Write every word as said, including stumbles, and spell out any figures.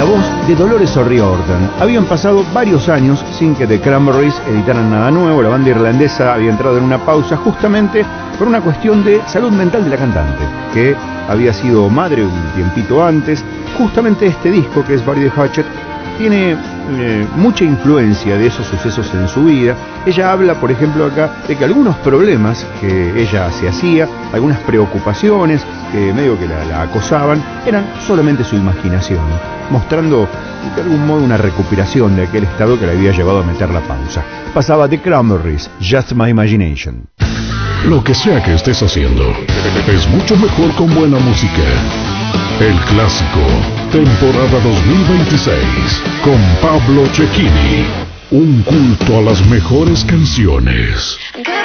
la voz de Dolores O'Riordan. Habían pasado varios años sin que The Cranberries editaran nada nuevo. La banda irlandesa había entrado en una pausa justamente por una cuestión de salud mental de la cantante, que había sido madre un tiempito antes. Justamente este disco, que es Bury the Hatchet, tiene eh, mucha influencia de esos sucesos en su vida. Ella habla, por ejemplo, acá de que algunos problemas que ella se hacía, algunas preocupaciones que medio que la, la acosaban, eran solamente su imaginación, mostrando de algún modo una recuperación de aquel estado que le había llevado a meter la pausa. Pasaba The Cranberries, Just My Imagination. Lo que sea que estés haciendo, es mucho mejor con buena música. El Clásico, temporada dos mil veintiséis, con Pablo Cecchini. Un culto a las mejores canciones.